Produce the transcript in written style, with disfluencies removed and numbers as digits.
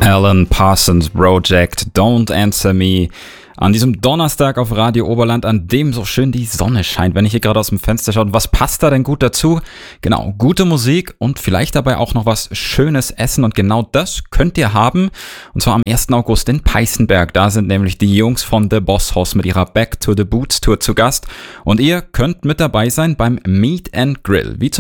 Alan Parsons Project, Don't Answer Me. An diesem Donnerstag auf Radio Oberland, an dem so schön die Sonne scheint, wenn ich hier gerade aus dem Fenster schaue. Und was passt da denn gut dazu? Genau, gute Musik und vielleicht dabei auch noch was Schönes essen. Und genau das könnt ihr haben. Und zwar am 1. August in Peißenberg. Da sind nämlich die Jungs von The Boss Hoss mit ihrer Back to the Boots Tour zu Gast. Und ihr könnt mit dabei sein beim Meet and Grill. Wie zum